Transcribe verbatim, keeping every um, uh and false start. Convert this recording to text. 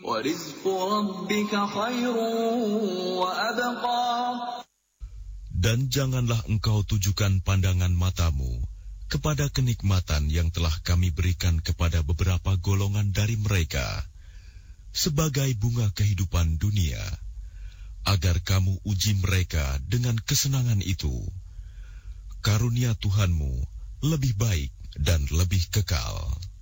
وَرِزْقُ رَبِّكَ خَيْرٌ وَأَبْقَى. Dan janganlah engkau tujukan pandangan matamu kepada kenikmatan yang telah kami berikan kepada beberapa golongan dari mereka sebagai bunga kehidupan dunia, agar kamu uji mereka dengan kesenangan itu. Karunia Tuhanmu lebih baik dan lebih kekal.